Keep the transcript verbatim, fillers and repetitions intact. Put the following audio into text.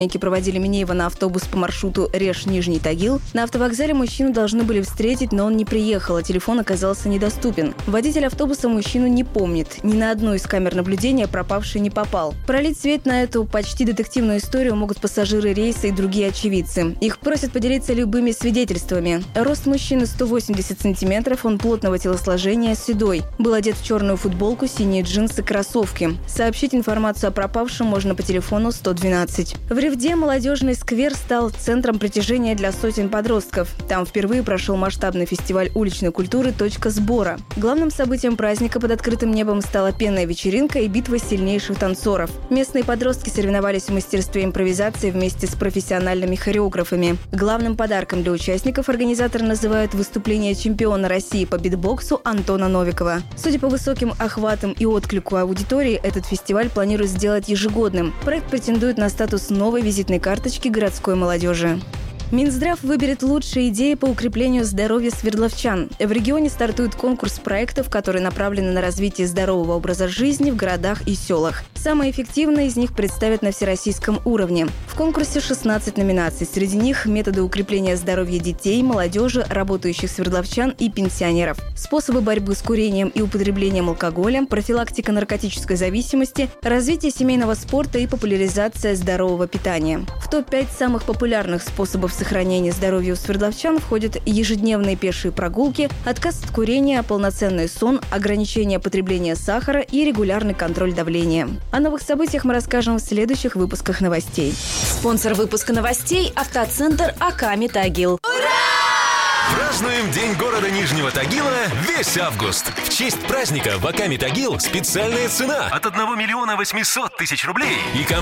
Проводили Минеева на автобус по маршруту Реж-Нижний Тагил. На автовокзале мужчину должны были встретить, но он не приехал, а телефон оказался недоступен. Водитель автобуса мужчину не помнит. Ни на одну из камер наблюдения пропавший не попал. Пролить свет на эту почти детективную историю могут пассажиры рейса и другие очевидцы. Их просят поделиться любыми свидетельствами. Рост мужчины сто восемьдесят сантиметров, он плотного телосложения, седой. Был одет в черную футболку, синие джинсы, кроссовки. Сообщить информацию о пропавшем можно по телефону сто двенадцать. В Ревде молодежный сквер стал центром притяжения для сотен подростков. Там впервые прошел масштабный фестиваль уличной культуры «Точка сбора». Главным событием праздника под открытым небом стала пенная вечеринка и битва сильнейших танцоров. Местные подростки соревновались в мастерстве импровизации вместе с профессиональными хореографами. Главным подарком для участников организаторы называют выступление чемпиона России по битбоксу Антона Новикова. Судя по высоким охватам и отклику аудитории, этот фестиваль планируют сделать ежегодным. Проект претендует на статус новой визитной карточки городской молодежи. Минздрав выберет лучшие идеи по укреплению здоровья свердловчан. В регионе стартует конкурс проектов, которые направлены на развитие здорового образа жизни в городах и селах. Самые эффективные из них представят на всероссийском уровне. В конкурсе шестнадцать номинаций. Среди них методы укрепления здоровья детей, молодежи, работающих свердловчан и пенсионеров, способы борьбы с курением и употреблением алкоголя, профилактика наркотической зависимости, развитие семейного спорта и популяризация здорового питания. В топ пять самых популярных способов сохранения здоровья у свердловчан входят ежедневные пешие прогулки, отказ от курения, полноценный сон, ограничение потребления сахара и регулярный контроль давления. О новых событиях мы расскажем в следующих выпусках новостей. Спонсор выпуска новостей – автоцентр Аками Тагил. Празднуем День города Нижнего Тагила весь август. В честь праздника в Аками Тагил специальная цена от одного миллиона восьмисот тысяч рублей. И